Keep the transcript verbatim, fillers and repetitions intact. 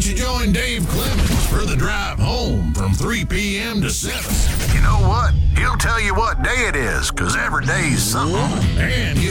you join Dave Clemens for the drive home from three p.m. to seven. You know what? He'll tell you what day it is, because every day's something. And